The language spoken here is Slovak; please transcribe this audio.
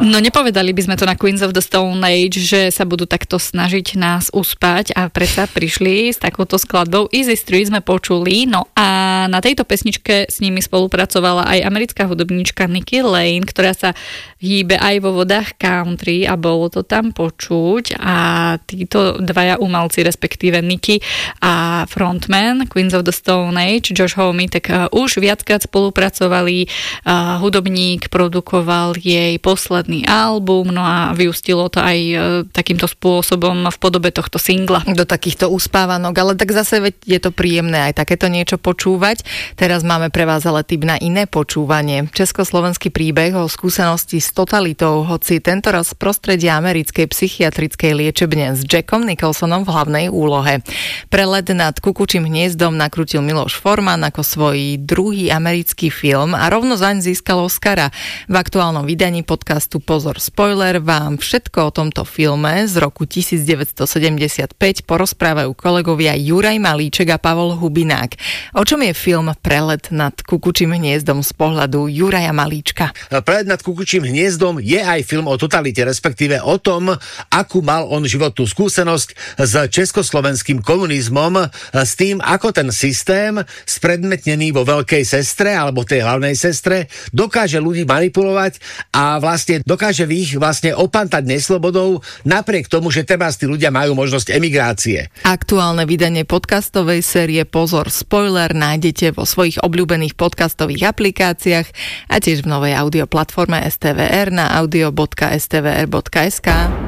No nepovedali by sme to na Queens of the Stone Age, že sa budú takto snažiť nás uspať a predsa prišli s takouto skladbou. Easy Street sme počuli, no a na tejto pesničke s nimi spolupracovala aj americká hudobníčka Nikki Lane, ktorá sa hýbe aj vo vodách country a bolo to tam počuť a títo dvaja umelci, respektíve Nikki a frontman Queens of the Stone Age, Josh Homme, tak už viackrát spolupracovali, hudobník produkoval jej posledný album, no a vyústilo to aj takýmto spôsobom v podobe tohto singla. Do takýchto uspávanok, ale tak zase veď je to príjemné aj takéto niečo počúvať. Teraz máme pre vás ale tip na iné počúvanie. Československý príbeh o skúsenosti s totalitou, hoci tentoraz z prostredia americkej psychiatrickej liečebne s Jackom Nicholsonom v hlavnej úlohe. Prelet nad kukučím hniezdom nakrútil Miloš Forman ako svoj druhý americký film a rovno zaň získal Oscara. V aktuálnom vydaní podcastu Pozor spoiler vám všetko o tomto filme z roku 1975 porozprávajú kolegovia Juraj Malíček a Pavol Hubinák. O čom je film Prelet nad kukučím hniezdom z pohľadu Juraja Malíčka? Prelet nad kukučím hniezdom je aj film o totalite, respektíve o tom, akú mal on životnú skúsenosť s československým komunizmom, s tým, ako ten systém spredmetnený vo Veľkej sestre alebo tej hlavnej sestre dokáže ľudí manipulovať a vlastne dokáže ich vlastne opantať neslobodou napriek tomu, že treba tí ľudia majú možnosť emigrácie. Aktuálne vydanie podcastovej série Pozor spoiler nájdete vo svojich obľúbených podcastových aplikáciách a tiež v novej audioplatforme STVR na audio.stvr.sk.